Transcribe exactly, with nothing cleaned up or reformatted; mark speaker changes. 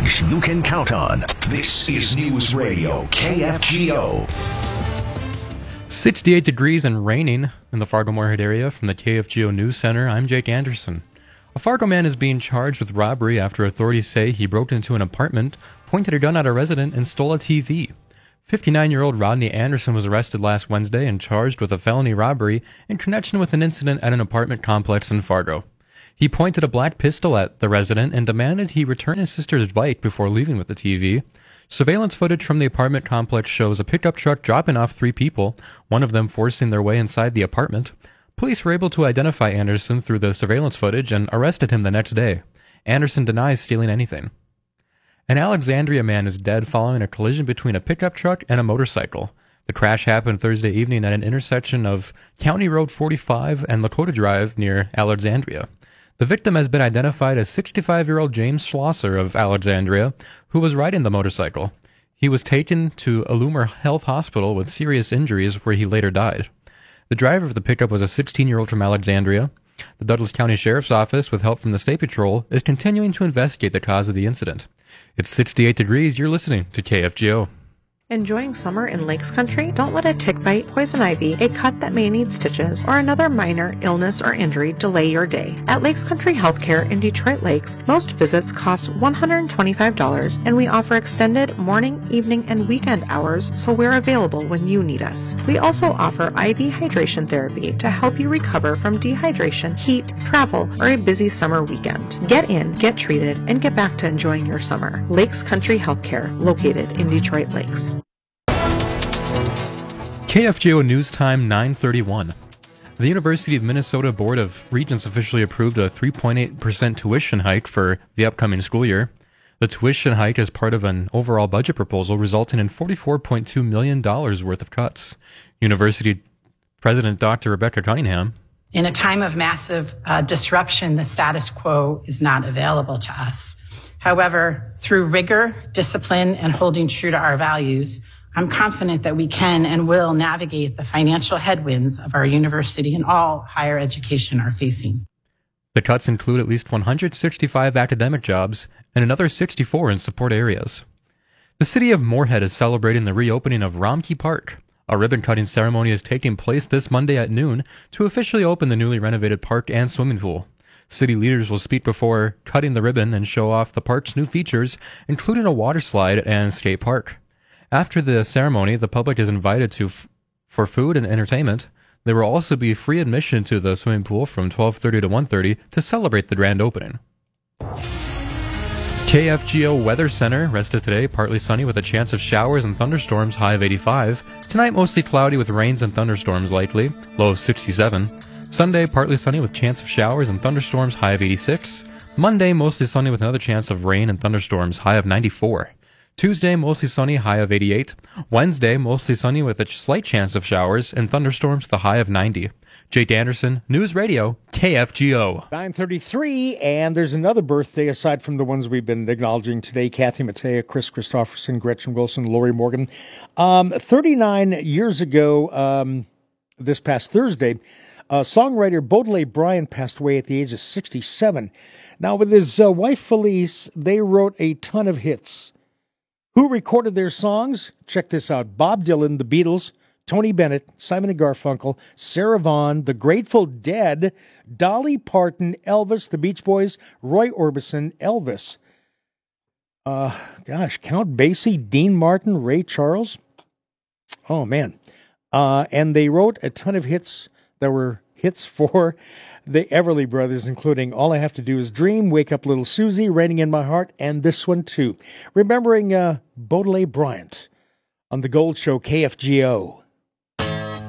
Speaker 1: news you can count on. This is News Radio K F G O.
Speaker 2: sixty-eight degrees and raining in the Fargo-Moorhead area. From the K F G O News Center, I'm Jake Anderson. A Fargo man is being charged with robbery after authorities say he broke into an apartment, pointed a gun at a resident, and stole a T V. fifty-nine-year-old Rodney Anderson was arrested last Wednesday and charged with a felony robbery in connection with an incident at an apartment complex in Fargo. He pointed a black pistol at the resident and demanded he return his sister's bike before leaving with the T V. Surveillance footage from the apartment complex shows a pickup truck dropping off three people, one of them forcing their way inside the apartment. Police were able to identify Anderson through the surveillance footage and arrested him the next day. Anderson denies stealing anything. An Alexandria man is dead following a collision between a pickup truck and a motorcycle. The crash happened Thursday evening at an intersection of County Road forty-five and Lakota Drive near Alexandria. The victim has been identified as sixty-five-year-old James Schlosser of Alexandria, who was riding the motorcycle. He was taken to Illumar Health Hospital with serious injuries, where he later died. The driver of the pickup was a sixteen-year-old from Alexandria. The Douglas County Sheriff's Office, with help from the State Patrol, is continuing to investigate the cause of the incident. It's sixty-eight degrees. You're listening to K F G O.
Speaker 3: Enjoying summer in Lakes Country? Don't let a tick bite, poison ivy, a cut that may need stitches, or another minor illness or injury delay your day. At Lakes Country Healthcare in Detroit Lakes, most visits cost one hundred twenty-five dollars, and we offer extended morning, evening, and weekend hours, so we're available when you need us. We also offer I V hydration therapy to help you recover from dehydration, heat, travel, or a busy summer weekend. Get in, get treated, and get back to enjoying your summer. Lakes Country Healthcare, located in Detroit Lakes.
Speaker 2: K F G O News Time nine thirty-one. The University of Minnesota Board of Regents officially approved a three point eight percent tuition hike for the upcoming school year. The tuition hike is part of an overall budget proposal resulting in forty-four point two million dollars worth of cuts. University President Doctor Rebecca Cunningham.
Speaker 4: In a time of massive uh, disruption, the status quo is not available to us. However, through rigor, discipline, and holding true to our values, I'm confident that we can and will navigate the financial headwinds of our university and all higher education are facing.
Speaker 2: The cuts include at least one hundred sixty-five academic jobs and another sixty-four in support areas. The city of Moorhead is celebrating the reopening of Romkey Park. A ribbon-cutting ceremony is taking place this Monday at noon to officially open the newly renovated park and swimming pool. City leaders will speak before cutting the ribbon and show off the park's new features, including a water slide and skate park. After the ceremony, the public is invited to f- for food and entertainment. There will also be free admission to the swimming pool from twelve thirty to one thirty to celebrate the grand opening. K F G O Weather Center rested today, partly sunny with a chance of showers and thunderstorms, high of eighty-five. Tonight, mostly cloudy with rains and thunderstorms likely, low of sixty-seven. Sunday, partly sunny with chance of showers and thunderstorms, high of eighty-six. Monday, mostly sunny with another chance of rain and thunderstorms, high of ninety-four. Tuesday, mostly sunny, high of eighty-eight. Wednesday, mostly sunny with a slight chance of showers and thunderstorms, the high of ninety. Jake Anderson, News Radio, K F G O.
Speaker 5: nine thirty-three, and there's another birthday aside from the ones we've been acknowledging today. Kathy Mattea, Chris Christopherson, Gretchen Wilson, Lori Morgan. Um, thirty-nine years ago, um, this past Thursday, uh, songwriter Baudelaire Bryant passed away at the age of sixty-seven. Now, with his uh, wife Felice, they wrote a ton of hits. Who recorded their songs? Check this out. Bob Dylan, The Beatles, Tony Bennett, Simon and Garfunkel, Sarah Vaughan, The Grateful Dead, Dolly Parton, Elvis, The Beach Boys, Roy Orbison, Elvis. Uh, gosh, Count Basie, Dean Martin, Ray Charles. Oh, man. Uh, and they wrote a ton of hits that were hits for the Everly Brothers, including All I Have to Do Is Dream, Wake Up Little Susie, Raining in My Heart, and this one too. Remembering uh, Baudelaire Bryant on The Gold Show, K F G O.